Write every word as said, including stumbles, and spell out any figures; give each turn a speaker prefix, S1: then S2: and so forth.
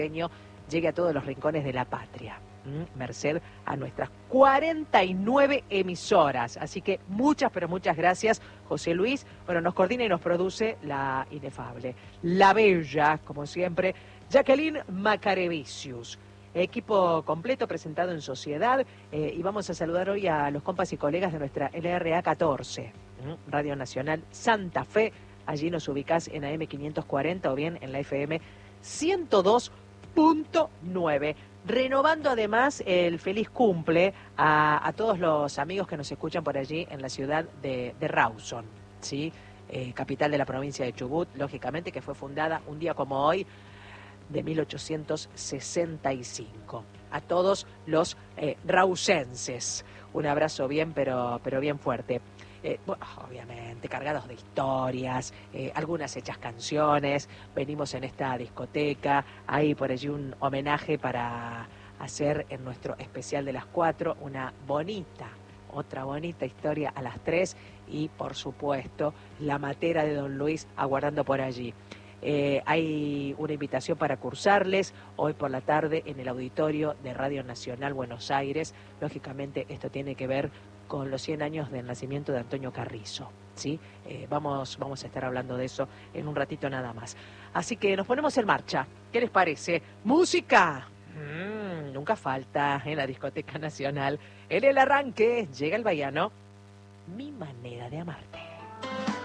S1: llegue a todos los rincones de la patria, ¿m? merced a nuestras cuarenta y nueve emisoras. Así que muchas, pero muchas gracias, José Luis. Bueno, nos coordina y nos produce la inefable, la bella, como siempre, Jacqueline Macarevicius. Equipo completo presentado en sociedad, eh, y vamos a saludar hoy a los compas y colegas de nuestra L R A catorce, ¿m? Radio Nacional Santa Fe. Allí nos ubicás en A M quinientos cuarenta o bien en la F M ciento dos punto nueve. Renovando además el feliz cumple a, a todos los amigos que nos escuchan por allí en la ciudad de, de Rawson, ¿sí? Eh, capital de la provincia de Chubut, lógicamente, que fue fundada un día como hoy de mil ochocientos sesenta y cinco. A todos los eh, rausenses, un abrazo bien, pero, pero bien fuerte. Eh, bueno, obviamente, cargados de historias, eh, algunas hechas canciones. Venimos en esta discoteca, hay por allí un homenaje para hacer en nuestro especial de las cuatro una bonita, otra bonita historia a las tres, y por supuesto la matera de Don Luis aguardando por allí. Eh, hay una invitación para cursarles hoy por la tarde en el auditorio de Radio Nacional Buenos Aires. Lógicamente esto tiene que ver con los cien años del nacimiento de Antonio Carrizo, ¿sí? Eh, vamos, vamos a estar hablando de eso en un ratito nada más. Así que nos ponemos en marcha. ¿Qué les parece? ¡Música! Mm, nunca falta en la Discoteca Nacional. En el arranque llega el baiano, Mi Manera de Amarte.